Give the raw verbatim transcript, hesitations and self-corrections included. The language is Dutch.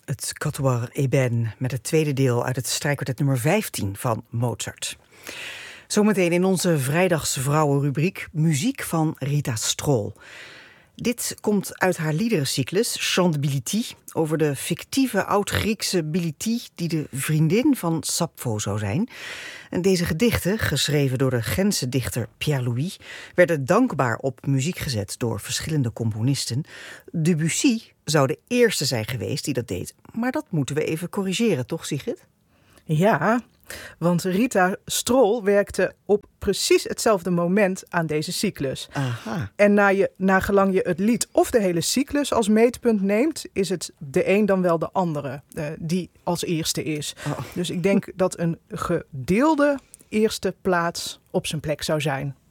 Het Quatuor Ébène met het tweede deel uit het strijkkwartet nummer vijftien van Mozart. Zometeen in onze Vrijdagsvrouwenrubriek muziek van Rita Strol. Dit komt uit haar liederencyclus Chant Bilitis over de fictieve oud-Griekse Bilitis die de vriendin van Sappho zou zijn. En deze gedichten, geschreven door de Gentse dichter Pierre Louis, werden dankbaar op muziek gezet door verschillende componisten. Debussy zou de eerste zijn geweest die dat deed. Maar dat moeten we even corrigeren, toch Sigrid? Ja, want Rita Strol werkte op precies hetzelfde moment aan deze cyclus. Aha. En na je, nagelang je het lied of de hele cyclus als meetpunt neemt, is het de een dan wel de andere uh, die als eerste is. Oh. Dus ik denk dat een gedeelde eerste plaats op zijn plek zou zijn.